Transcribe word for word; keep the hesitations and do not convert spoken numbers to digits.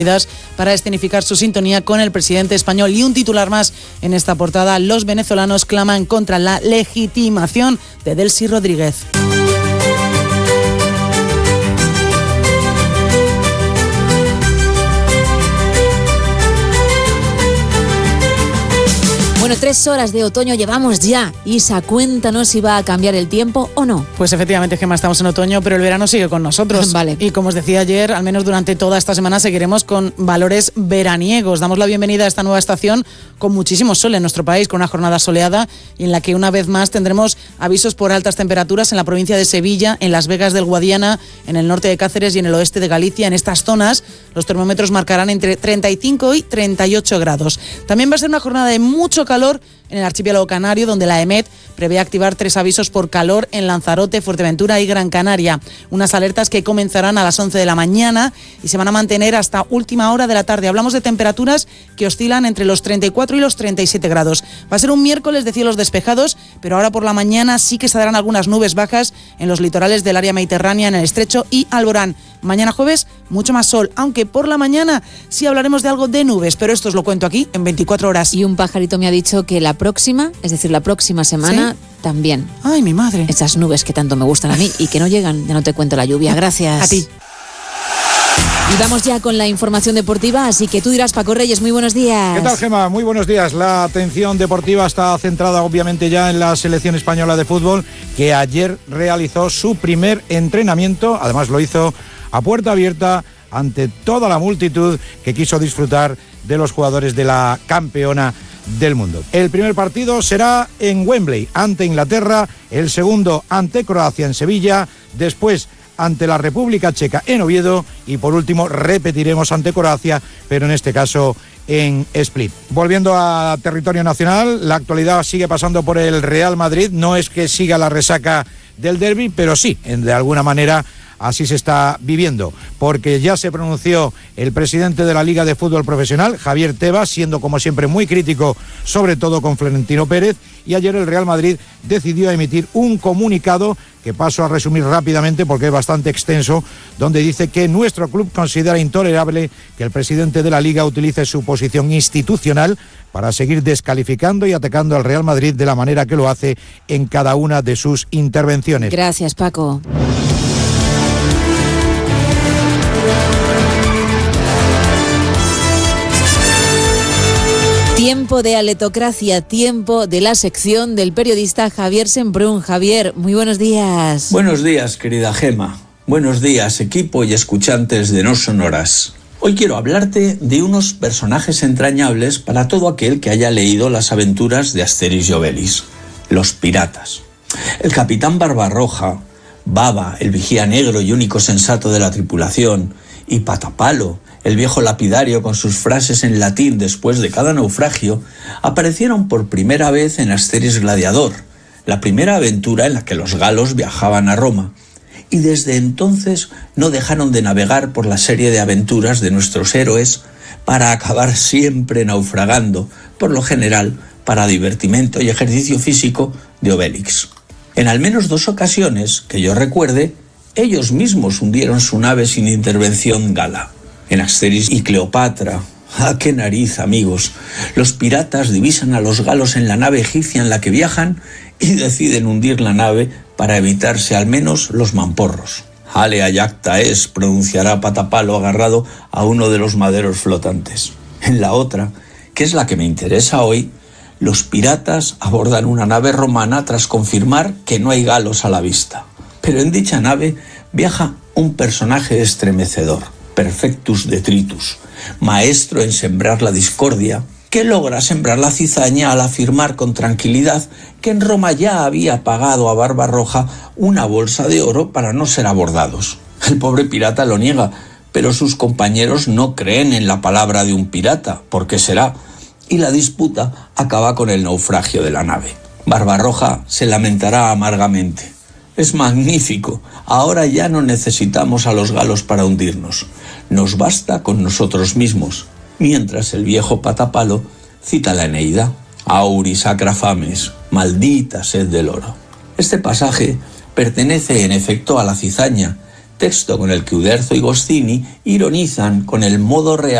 para escenificar su sintonía con el presidente español. Y un titular más en esta portada: los venezolanos claman contra la legitimación de Delcy Rodríguez. Bueno, tres horas de otoño llevamos ya. Isa, cuéntanos si va a cambiar el tiempo o no. Pues efectivamente, Gemma, estamos en otoño, pero el verano sigue con nosotros. Vale. Y como os decía ayer, al menos durante toda esta semana seguiremos con valores veraniegos. Damos la bienvenida a esta nueva estación con muchísimo sol en nuestro país, con una jornada soleada y en la que una vez más tendremos avisos por altas temperaturas en la provincia de Sevilla, en Las Vegas del Guadiana, en el norte de Cáceres y en el oeste de Galicia. En estas zonas los termómetros marcarán entre treinta y cinco y treinta y ocho grados. También va a ser una jornada de mucho calor en el archipiélago canario, donde la EMET prevé activar tres avisos por calor en Lanzarote, Fuerteventura y Gran Canaria. Unas alertas que comenzarán a las once de la mañana y se van a mantener hasta última hora de la tarde. Hablamos de temperaturas que oscilan entre los treinta y cuatro y los treinta y siete grados. Va a ser un miércoles de cielos despejados, pero ahora por la mañana sí que se darán algunas nubes bajas en los litorales del área mediterránea, en el Estrecho y Alborán. Mañana jueves, mucho más sol, aunque por la mañana sí hablaremos de algo de nubes, pero esto os lo cuento aquí en veinticuatro horas. Y un pajarito me ha dicho que la próxima, es decir, la próxima semana, ¿sí?, también. Ay, mi madre. Esas nubes que tanto me gustan a mí y que no llegan, ya no te cuento la lluvia. Gracias. A ti. Y vamos ya con la información deportiva, así que tú dirás, Paco Reyes, muy buenos días. ¿Qué tal, Gemma? Muy buenos días. La atención deportiva está centrada obviamente ya en la selección española de fútbol, que ayer realizó su primer entrenamiento, además lo hizo a puerta abierta ante toda la multitud que quiso disfrutar de los jugadores de la campeona del mundo. El primer partido será en Wembley ante Inglaterra, el segundo ante Croacia en Sevilla, después ante la República Checa en Oviedo y por último repetiremos ante Croacia, pero en este caso en Split. Volviendo a territorio nacional, la actualidad sigue pasando por el Real Madrid. No es que siga la resaca del derbi, pero sí, de alguna manera así se está viviendo, porque ya se pronunció el presidente de la Liga de Fútbol Profesional, Javier Tebas, siendo como siempre muy crítico, sobre todo con Florentino Pérez, y ayer el Real Madrid decidió emitir un comunicado que paso a resumir rápidamente porque es bastante extenso, donde dice que nuestro club considera intolerable que el presidente de la Liga utilice su posición institucional para seguir descalificando y atacando al Real Madrid de la manera que lo hace en cada una de sus intervenciones. Gracias, Paco. Tiempo de aletocracia, tiempo de la sección del periodista Javier Semprún. Javier, muy buenos días. Buenos días, querida Gema. Buenos días, equipo y escuchantes de No Sonoras. Hoy quiero hablarte de unos personajes entrañables para todo aquel que haya leído las aventuras de Asterix y Obelix, los piratas. El capitán Barbarroja, Baba, el vigía negro y único sensato de la tripulación, y Patapalo, el viejo lapidario con sus frases en latín después de cada naufragio, aparecieron por primera vez en Asterix Gladiador, la primera aventura en la que los galos viajaban a Roma, y desde entonces no dejaron de navegar por la serie de aventuras de nuestros héroes para acabar siempre naufragando, por lo general para divertimento y ejercicio físico de Obelix. En al menos dos ocasiones, que yo recuerde, ellos mismos hundieron su nave sin intervención gala. En Asterix y Cleopatra, ¡ah, qué nariz, amigos! Los piratas divisan a los galos en la nave egipcia en la que viajan y deciden hundir la nave para evitarse al menos los mamporros. Ale ayacta es, pronunciará Patapalo agarrado a uno de los maderos flotantes. En la otra, que es la que me interesa hoy, los piratas abordan una nave romana tras confirmar que no hay galos a la vista. Pero en dicha nave viaja un personaje estremecedor, Perfectus Detritus, maestro en sembrar la discordia, que logra sembrar la cizaña al afirmar con tranquilidad que en Roma ya había pagado a Barbarroja una bolsa de oro para no ser abordados. El pobre pirata lo niega, pero sus compañeros no creen en la palabra de un pirata, ¿por qué será? Y la disputa acaba con el naufragio de la nave. Barbarroja se lamentará amargamente. Es magnífico, ahora ya no necesitamos a los galos para hundirnos, nos basta con nosotros mismos, mientras el viejo Patapalo cita la Eneida, Auri sacra fames, maldita sed del oro. Este pasaje pertenece en efecto a la cizaña, texto con el que Uderzo y Goscinny ironizan con el modo real